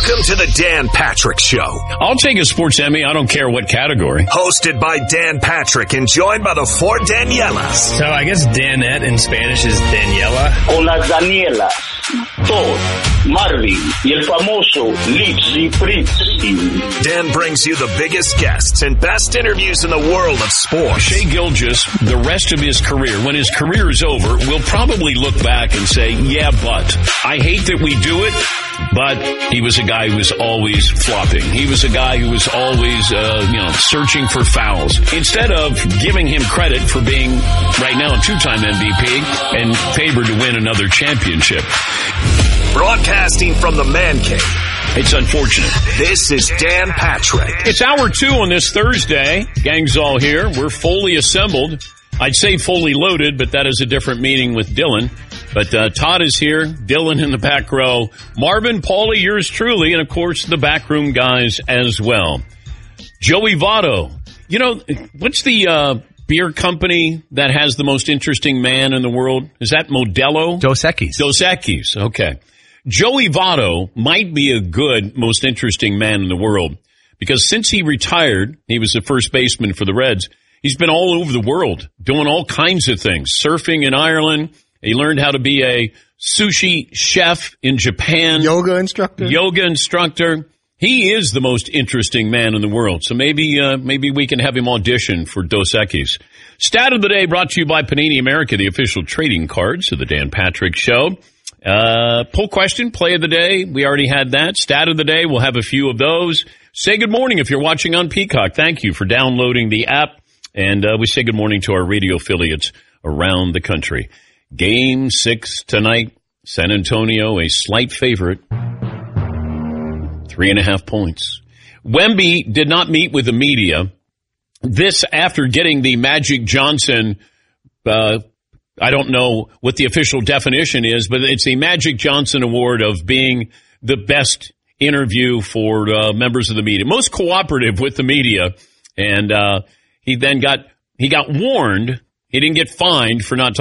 Welcome to the Dan Patrick Show. I'll take a sports Emmy. I don't care what category. Hosted by Dan Patrick and joined by the four Danielas. So I guess Danette in Spanish is Daniela. O las Danielas, Todd, Marvin, y el famoso Lipsy Fritzy. Dan brings you the biggest guests and best interviews in the world of sports. Shai Gilgeous, the rest of his career, when his career is over, will probably look back and say, yeah, but I hate that we do it, but he was a guy who was always flopping. He was a guy who was always, searching for fouls. Instead of giving him credit for being, right now, a two-time MVP and favored to win another championship. Broadcasting from the Man Cave. It's unfortunate. This is Dan Patrick. It's hour 2 on this Thursday. Gang's all here. We're fully assembled. I'd say fully loaded, but that is a different meaning with Dylan. But Todd is here, Dylan in the back row, Marvin, Paulie, yours truly, and of course the backroom guys as well. Joey Votto. You know, what's the beer company that has the most interesting man in the world? Is that Modelo? Dos Equis. Dos Equis, okay. Joey Votto might be a good, most interesting man in the world because since he retired, he was the first baseman for the Reds, he's been all over the world doing all kinds of things, surfing in Ireland. He learned how to be a sushi chef in Japan. Yoga instructor. He is the most interesting man in the world. So maybe we can have him audition for Dos Equis. Stat of the day brought to you by Panini America, the official trading cards of the Dan Patrick Show. Poll question, play of the day. We already had that. Stat of the day, we'll have a few of those. Say good morning if you're watching on Peacock. Thank you for downloading the app. And we say good morning to our radio affiliates around the country. Game 6 tonight. San Antonio, a slight favorite. 3.5 points. Wemby did not meet with the media. This after getting the Magic Johnson, I don't know what the official definition is, but it's the Magic Johnson Award of being the best interview for members of the media. Most cooperative with the media. And he then got warned. He didn't get fined for not talking.